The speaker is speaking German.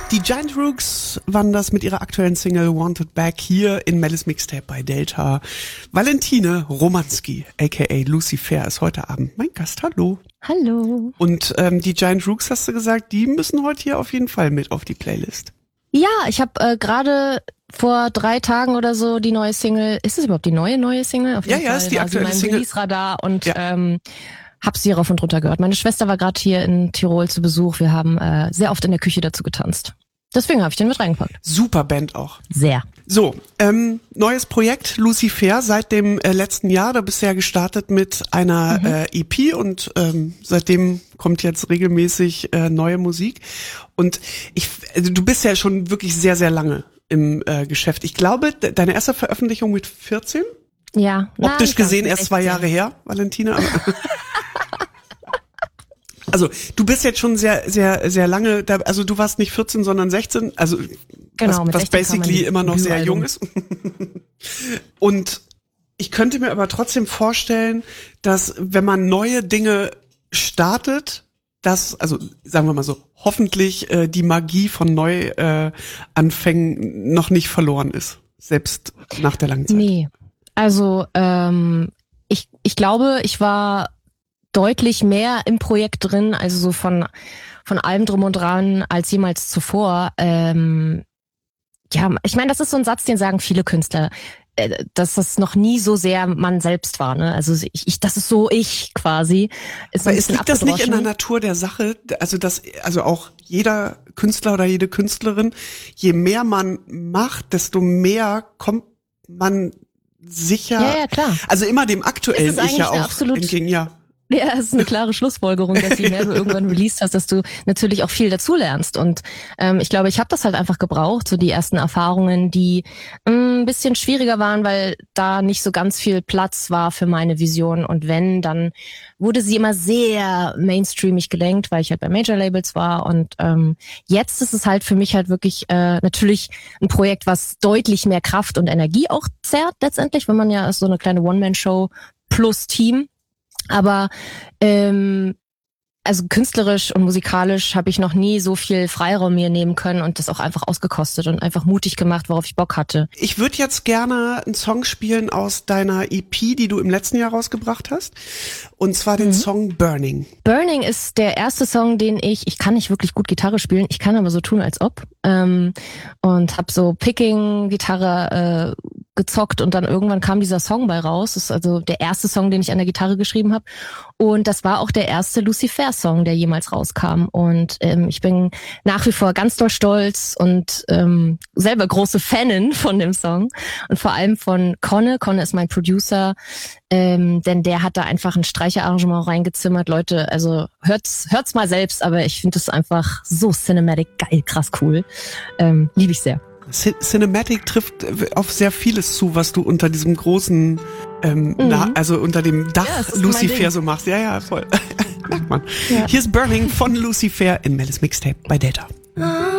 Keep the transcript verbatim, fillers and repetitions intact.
Die Giant Rooks waren das mit ihrer aktuellen Single Wanted Back hier in Melis Mixtape bei Delta. Valentine Romanski, aka Lucy Fair, ist heute Abend mein Gast. Hallo. Hallo. Und ähm, die Giant Rooks, hast du gesagt, die müssen heute hier auf jeden Fall mit auf die Playlist. Ja, ich habe äh, gerade vor drei Tagen oder so die neue Single, ist es überhaupt die neue, neue Single? Auf jeden ja, ja, Fall ist die aktuelle also mein Single. Release-Radar und ja. ähm, hab sie rauf und runter gehört. Meine Schwester war gerade hier in Tirol zu Besuch. Wir haben äh, sehr oft in der Küche dazu getanzt. Deswegen habe ich den mit reingepackt. Super Band auch. Sehr. So, ähm, neues Projekt, Lucy Fair, seit dem äh, letzten Jahr. Da bist du ja gestartet mit einer mhm. äh, E P und ähm, seitdem kommt jetzt regelmäßig äh, neue Musik. Und ich, also du bist ja schon wirklich sehr, sehr lange im äh, Geschäft. Ich glaube, de- deine erste Veröffentlichung mit vierzehn? Ja. Optisch gesehen erst zwei Jahre her, Valentina. Also du bist jetzt schon sehr, sehr, sehr lange, da, also du warst nicht vierzehn, sondern sechzehn, also genau, was, was basically immer noch sehr jung ist. Und ich könnte mir aber trotzdem vorstellen, dass wenn man neue Dinge startet, dass, also sagen wir mal so, hoffentlich äh, die Magie von Neuanfängen äh, noch nicht verloren ist, selbst nach der langen Zeit. Nee, also ähm, ich, ich glaube, ich war deutlich mehr im Projekt drin, also so von von allem drum und dran als jemals zuvor. Ähm, ja, ich meine, das ist so ein Satz, den sagen viele Künstler, äh, dass das noch nie so sehr man selbst war. Ne? Also ich, ich, das ist so ich quasi. Ist Aber es liegt das nicht in der Natur der Sache, also dass also auch jeder Künstler oder jede Künstlerin, je mehr man macht, desto mehr kommt man sicher. Ja, ja, klar. Also immer dem aktuellen Ich ja auch entgegen, ja. Ja, es ist eine klare Schlussfolgerung, dass je mehr du irgendwann released hast, dass du natürlich auch viel dazulernst. Und ähm, ich glaube, ich habe das halt einfach gebraucht, so die ersten Erfahrungen, die ein bisschen schwieriger waren, weil da nicht so ganz viel Platz war für meine Vision. Und wenn, dann wurde sie immer sehr mainstreamig gelenkt, weil ich halt bei Major-Labels war. Und ähm, jetzt ist es halt für mich halt wirklich äh, natürlich ein Projekt, was deutlich mehr Kraft und Energie auch zerrt letztendlich, wenn man ja so eine kleine One-Man-Show plus Team. Aber ähm, also künstlerisch und musikalisch habe ich noch nie so viel Freiraum mir nehmen können und das auch einfach ausgekostet und einfach mutig gemacht, worauf ich Bock hatte. Ich würde jetzt gerne einen Song spielen aus deiner E P, die du im letzten Jahr rausgebracht hast. Und zwar den mhm. Song Burning. Burning ist der erste Song, den ich, ich kann nicht wirklich gut Gitarre spielen, ich kann aber so tun, als ob. Ähm, und habe so Picking-Gitarre äh, gezockt und dann irgendwann kam dieser Song bei raus. Das ist also der erste Song, den ich an der Gitarre geschrieben habe. Und das war auch der erste Lucy Fair Song, der jemals rauskam. Und ähm, ich bin nach wie vor ganz doll stolz und ähm, selber große Fanin von dem Song. Und vor allem von Conne. Conne ist mein Producer, ähm, denn der hat da einfach ein Streicherarrangement reingezimmert. Leute, also hört's, hört's mal selbst, aber ich finde es einfach so cinematic, geil, krass cool. Ähm, liebe ich sehr. Cinematic trifft auf sehr vieles zu, was du unter diesem großen, ähm, mhm. na, also unter dem Dach ja, Lucy Fair so machst. Ja, ja, voll. Merkt man. Ja. Hier ist Burning von Lucy Fair in Melis Mixtape bei Delta.